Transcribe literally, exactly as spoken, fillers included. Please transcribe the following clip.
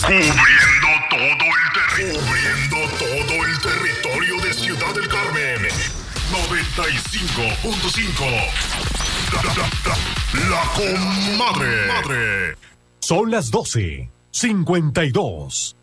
Cubriendo todo el territorio. Cubriendo todo el territorio de Ciudad del Carmen. noventa y cinco punto cinco. La, la, la, la comadre. Madre. Son las doce cincuenta y dos.